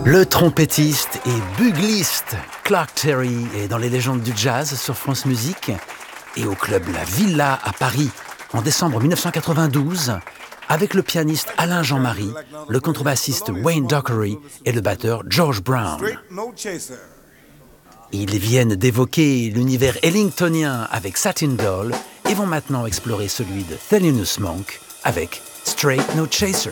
Le trompettiste et bugliste Clark Terry est dans les légendes du jazz sur France Musique et au club La Villa à Paris en décembre 1992 avec le pianiste Alain Jean-Marie, le contrebassiste Wayne Dockery et le batteur George Brown. Ils viennent d'évoquer l'univers ellingtonien avec Satin Doll et vont maintenant explorer celui de Thelonious Monk avec Straight No Chaser.